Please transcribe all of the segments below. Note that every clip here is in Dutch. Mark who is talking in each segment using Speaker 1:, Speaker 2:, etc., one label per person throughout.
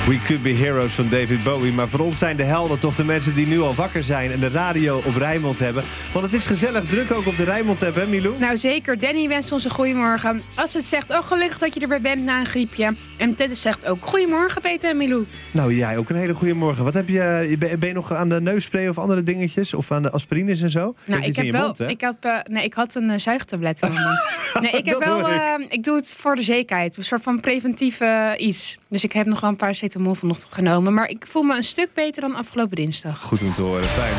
Speaker 1: We Could Be Heroes van David Bowie. Maar voor ons zijn de helden toch de mensen die nu al wakker zijn en de radio op Rijnmond hebben. Want het is gezellig druk ook op de Rijnmond-app, hè Milou?
Speaker 2: Nou zeker. Danny wenst ons een goeiemorgen. Astrid zegt, gelukkig dat je er weer bent na een griepje. En Tette zegt ook, goeiemorgen Peter en Milou.
Speaker 1: Nou, jij ook een hele goede morgen. Wat heb je, ben je nog aan de neusspray of andere dingetjes? Of aan de aspirines en zo?
Speaker 2: Nou, ik had een zuigtablet in mijn mond. Nee, ik doe het voor de zekerheid. Een soort van preventief iets. Dus ik heb nog wel een paracetamol vanochtend genomen. Maar ik voel me een stuk beter dan afgelopen dinsdag.
Speaker 1: Goed om te horen, fijn.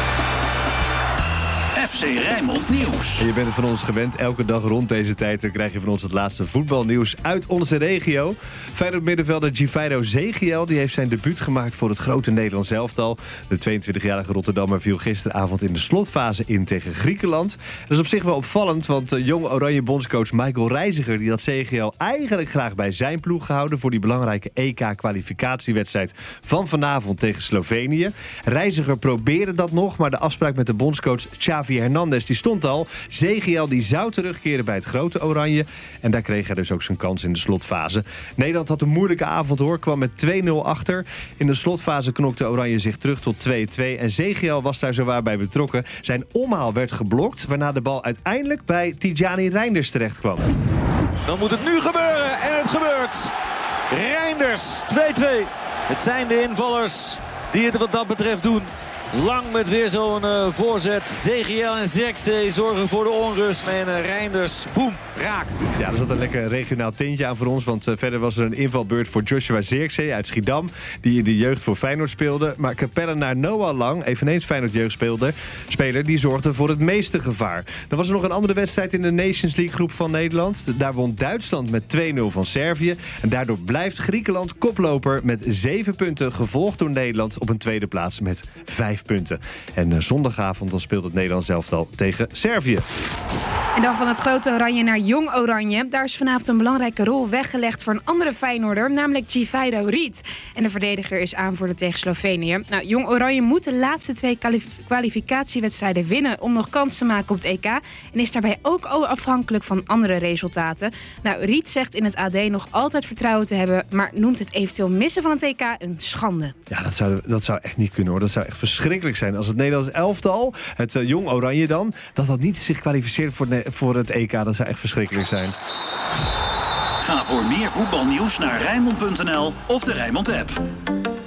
Speaker 3: FC Rijnmond Nieuws.
Speaker 1: En je bent het van ons gewend. Elke dag rond deze tijd dan krijg je van ons het laatste voetbalnieuws uit onze regio. Feyenoord middenvelder Gifeiro Zegiel die heeft zijn debuut gemaakt voor het grote Nederlands elftal. De 22-jarige Rotterdammer viel gisteravond in de slotfase in tegen Griekenland. Dat is op zich wel opvallend, want jong Oranje bondscoach Michael Reiziger die had Zegiel eigenlijk graag bij zijn ploeg gehouden voor die belangrijke EK-kwalificatiewedstrijd van vanavond tegen Slovenië. Reiziger probeerde dat nog, maar de afspraak met de bondscoach Xavi Hernandez die stond al. Zegiel die zou terugkeren bij het grote Oranje. En daar kreeg hij dus ook zijn kans in de slotfase. Nederland had een moeilijke avond hoor. Kwam met 2-0 achter. In de slotfase knokte Oranje zich terug tot 2-2. En Zegiel was daar zowaar bij betrokken. Zijn omhaal werd geblokt. Waarna de bal uiteindelijk bij Tidjani Reinders terecht kwam.
Speaker 4: Dan moet het nu gebeuren. En het gebeurt. Reinders 2-2. Het zijn de invallers die het wat dat betreft doen. Lang met weer zo'n voorzet. Zegiel en Zirkzee zorgen voor de onrust. En Reinders, boem, raak.
Speaker 1: Ja, er zat een lekker regionaal tintje aan voor ons. Want verder was er een invalbeurt voor Joshua Zirkzee uit Schiedam. Die in de jeugd voor Feyenoord speelde. Maar Capellenaar Noah Lang, eveneens Feyenoord jeugdspeler, die zorgde voor het meeste gevaar. Dan was er nog een andere wedstrijd in de Nations League groep van Nederland. Daar won Duitsland met 2-0 van Servië. En daardoor blijft Griekenland koploper met 7 punten. Gevolgd door Nederland op een tweede plaats met 5 punten. En zondagavond dan speelt het Nederlands elftal tegen Servië.
Speaker 2: En dan van het grote Oranje naar Jong Oranje. Daar is vanavond een belangrijke rol weggelegd voor een andere Feyenoorder, namelijk Gifeiro Riet. En de verdediger is aanvoerder tegen Slovenië. Nou, Jong Oranje moet de laatste 2 kwalificatiewedstrijden winnen om nog kans te maken op het EK. En is daarbij ook afhankelijk van andere resultaten. Nou, Riet zegt in het AD nog altijd vertrouwen te hebben, maar noemt het eventueel missen van het EK een schande.
Speaker 1: Ja, dat zou echt niet kunnen hoor. Dat zou echt verschrikkelijk zijn als het Nederlands elftal, het Jong Oranje dan, dat niet zich kwalificeert voor het EK. Dat zou echt verschrikkelijk zijn.
Speaker 3: Ga voor meer voetbalnieuws naar Rijnmond.nl of de Rijnmond-app.